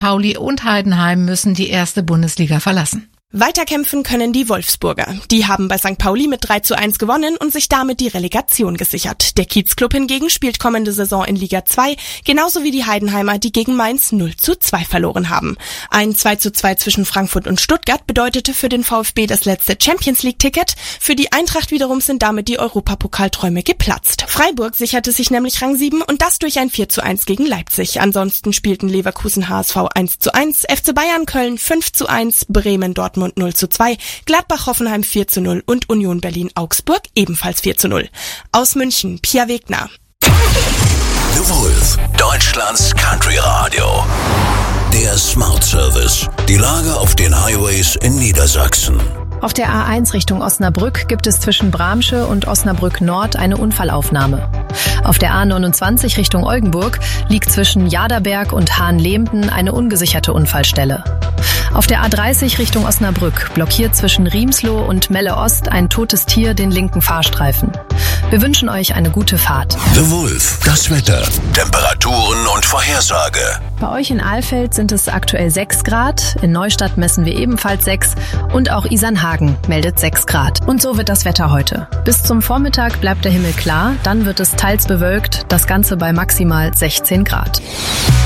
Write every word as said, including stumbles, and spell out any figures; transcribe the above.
Pauli und Heidenheim müssen die erste Bundesliga verlassen. Weiterkämpfen können die Wolfsburger. Die haben bei Sankt Pauli mit drei zu eins gewonnen und sich damit die Relegation gesichert. Der Kiezclub hingegen spielt kommende Saison in Liga zwei, genauso wie die Heidenheimer, die gegen Mainz null zu zwei verloren haben. Ein zwei zu zwei zwischen Frankfurt und Stuttgart bedeutete für den VfB das letzte Champions-League-Ticket. Für die Eintracht wiederum sind damit die Europapokalträume geplatzt. Freiburg sicherte sich nämlich Rang sieben und das durch ein vier zu eins gegen Leipzig. Ansonsten spielten Leverkusen H S V eins zu eins, F C Bayern Köln fünf zu eins, Bremen Dortmund null zu zwei, Gladbach-Hoffenheim vier zu null und Union Berlin-Augsburg ebenfalls vier zu null. Aus München, Pia Wegner. The Wolf, Deutschlands Country-Radio. Der Smart Service. Die Lage auf den Highways in Niedersachsen. Auf der A eins Richtung Osnabrück gibt es zwischen Bramsche und Osnabrück Nord eine Unfallaufnahme. Auf der A neunundzwanzig Richtung Oldenburg liegt zwischen Jaderberg und Hahnlehmden eine ungesicherte Unfallstelle. Auf der A dreißig Richtung Osnabrück blockiert zwischen Riemsloh und Melle Ost ein totes Tier den linken Fahrstreifen. Wir wünschen euch eine gute Fahrt. The Wolf, das Wetter, Temperaturen und Vorhersage. Bei euch in Alfeld sind es aktuell sechs Grad, in Neustadt messen wir ebenfalls sechs und auch Isernhagen meldet sechs Grad. Und so wird das Wetter heute. Bis zum Vormittag bleibt der Himmel klar, dann wird es teils bewölkt, das Ganze bei maximal sechzehn Grad.